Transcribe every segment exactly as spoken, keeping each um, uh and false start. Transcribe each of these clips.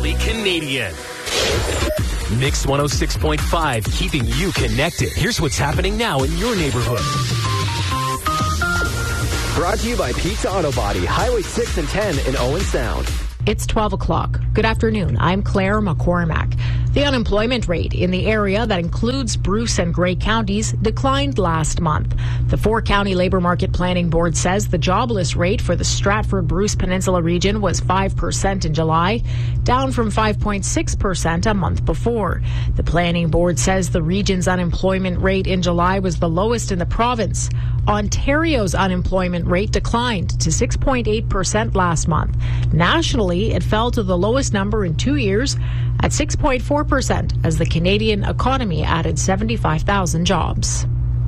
Passionately Canadian. Mix one oh six point five, keeping you connected. Here's what's happening now in your neighborhood. Brought to you by Pizza Auto Body, Highway six and ten in Owen Sound. It's twelve o'clock. Good afternoon. I'm Claire McCormack. The unemployment rate in the area that includes Bruce and Grey counties declined last month. The four-county labor market planning board says the jobless rate for the Stratford-Bruce Peninsula region was five percent in July, down from five point six percent a month before. The planning board says the region's unemployment rate in July was the lowest in the province. Ontario's unemployment rate declined to six point eight percent last month. Nationally, it fell to the lowest number in two years at six point four percent as the Canadian economy added seventy-five thousand jobs.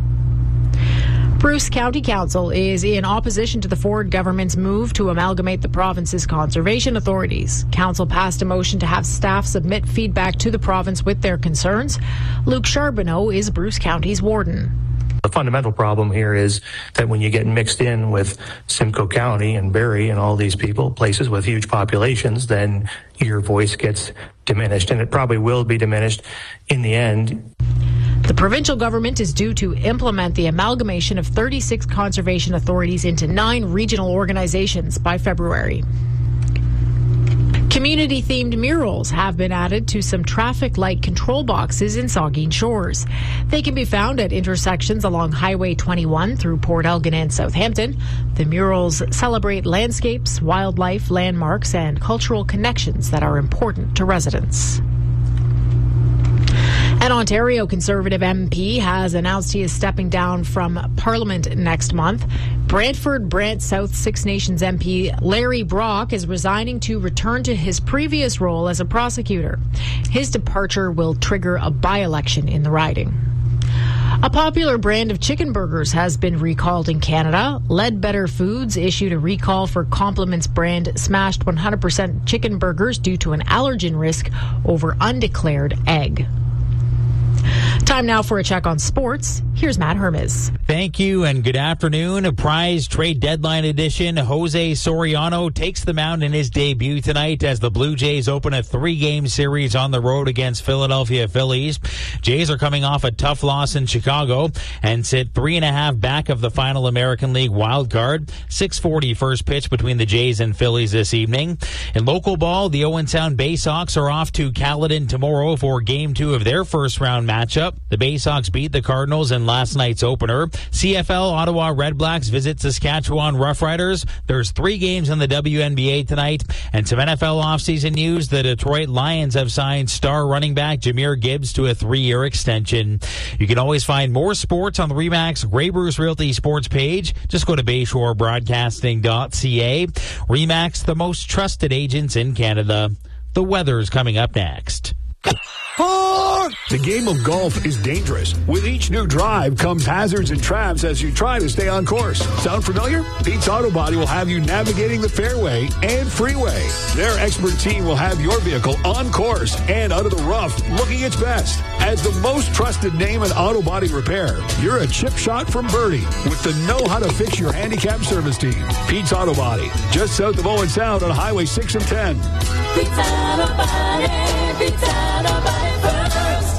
Bruce County Council is in opposition to the Ford government's move to amalgamate the province's conservation authorities. Council passed a motion to have staff submit feedback to the province with their concerns. Luke Charbonneau is Bruce County's warden. The fundamental problem here is that when you get mixed in with Simcoe County and Barrie and all these people, places with huge populations, then your voice gets diminished, and it probably will be diminished in the end. The provincial government is due to implement the amalgamation of thirty-six conservation authorities into nine regional organizations by February. Community-themed murals have been added to some traffic light control boxes in Saugeen Shores. They can be found at intersections along Highway twenty-one through Port Elgin and Southampton. The murals celebrate landscapes, wildlife, landmarks, and cultural connections that are important to residents. An Ontario Conservative M P has announced he is stepping down from Parliament next month. Brantford Brant South Six Nations M P Larry Brock is resigning to return to his previous role as a prosecutor. His departure will trigger a by-election in the riding. A popular brand of chicken burgers has been recalled in Canada. Leadbetter Foods issued a recall for Compliments brand smashed one hundred percent chicken burgers due to an allergen risk over undeclared egg. Time now for a check on sports. Here's Matt Hermes. Thank you and good afternoon. A prize trade deadline edition. Jose Soriano takes the mound in his debut tonight as the Blue Jays open a three-game series on the road against Philadelphia Phillies. Jays are coming off a tough loss in Chicago and sit three and a half back of the final American League wild card. six forty first pitch between the Jays and Phillies this evening. In local ball, the Owen Sound Bay Sox are off to Caledon tomorrow for game two of their first round matchup. The Bay Sox beat the Cardinals in last night's opener. C F L Ottawa Red Blacks visit Saskatchewan Roughriders. There's three games in the W N B A tonight. And some N F L offseason news. The Detroit Lions have signed star running back Jahmyr Gibbs to a three-year extension. You can always find more sports on the RE/MAX Grey Bruce Realty sports page. Just go to bayshore broadcasting dot c a. RE/MAX, the most trusted agents in Canada. The weather's coming up next. The game of golf is dangerous. With each new drive comes hazards and traps as you try to stay on course. Sound familiar? Pete's Auto Body will have you navigating the fairway and freeway. Their expert team will have your vehicle on course and out of the rough looking its best. As the most trusted name in auto body repair, you're a chip shot from Birdie with the know-how-to-fix your handicap service team. Pete's Auto Body, just south of Owen Sound on Highway six and ten. Pete's Auto Body, Pete's Auto Body first.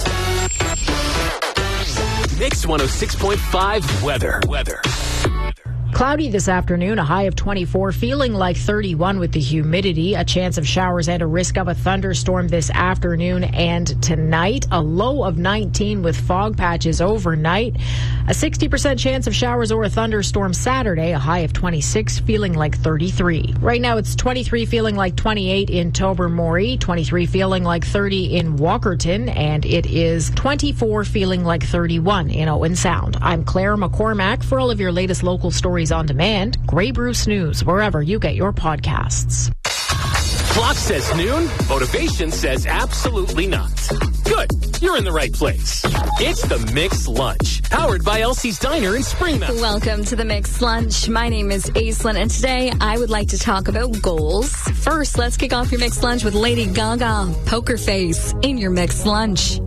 Mix one oh six point five weather. Weather. Cloudy this afternoon, a high of twenty-four, feeling like thirty-one with the humidity. A chance of showers and a risk of a thunderstorm this afternoon and tonight. A low of nineteen with fog patches overnight. A sixty percent chance of showers or a thunderstorm Saturday. A high of twenty-six, feeling like thirty-three. Right now it's twenty-three, feeling like twenty-eight in Tobermory. twenty-three, feeling like thirty in Walkerton. And it is twenty-four, feeling like thirty-one in Owen Sound. I'm Claire McCormack. For all of your latest local stories on demand, Grey Bruce News, wherever you get your podcasts. Clock says noon. Motivation says absolutely not. Good. You're in the right place. It's the Mixed Lunch, powered by Elsie's Diner in Springmount. Welcome to the Mixed Lunch. My name is Aislinn, and today I would like to talk about goals. First, let's kick off your Mixed Lunch with Lady Gaga, Poker Face, in your Mixed Lunch.